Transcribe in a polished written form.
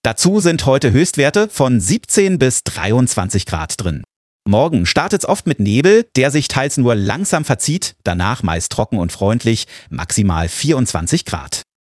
Dazu sind heute Höchstwerte von 17 bis 23 Grad drin. Morgen startet's oft mit Nebel, der sich teils nur langsam verzieht, danach meist trocken und freundlich, maximal 24 Grad.